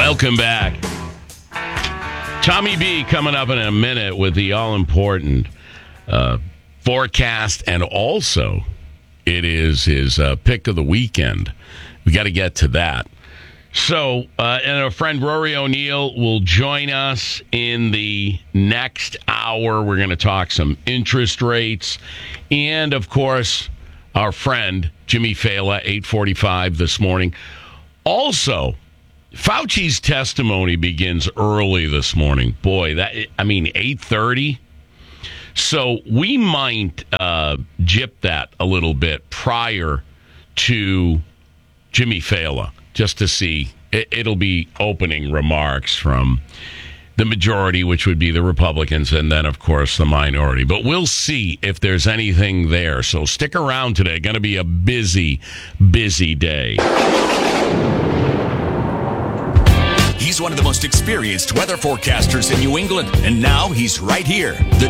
Welcome back. Tommy B coming up in a minute with the all-important forecast, and also it is his pick of the weekend. We got to get to that. So, and our friend Rory O'Neill will join us in the next hour. We're going to talk some interest rates. And, of course, our friend Jimmy Fela, 8:45 this morning. Also, Fauci's testimony begins early this morning. Boy, 8:30. So we might jip that a little bit prior to Jimmy Fela, just to see. It'll be opening remarks from the majority, which would be the Republicans, and then, of course, the minority. But we'll see if there's anything there. So stick around today. Going to be a busy, busy day. He's one of the most experienced weather forecasters in New England, and now he's right here. The